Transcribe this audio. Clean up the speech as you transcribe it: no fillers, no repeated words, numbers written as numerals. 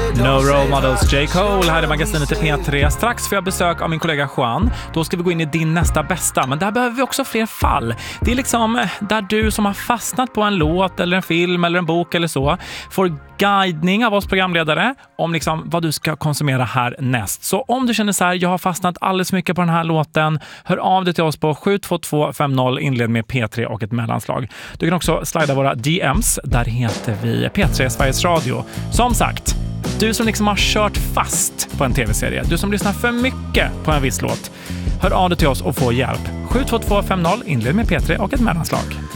No Role Models, J. Cole här i magasinet i P3. Strax får jag besök av min kollega Juan. Då ska vi gå in i din nästa bästa. Men där behöver vi också fler fall. Det är liksom där du som har fastnat på en låt eller en film eller en bok eller så får guidning av oss programledare om liksom vad du ska konsumera härnäst. Så om du känner så här, jag har fastnat alldeles mycket på den här låten, hör av dig till oss på 72250, inled med P3 och ett mellanslag. Du kan också slida våra DMs, där heter vi P3 Sveriges Radio. Som sagt, du som liksom har kört fast på en tv-serie, du som lyssnar för mycket på en viss låt, hör av dig till oss och få hjälp. 72250, inled med P3 och ett mellanslag.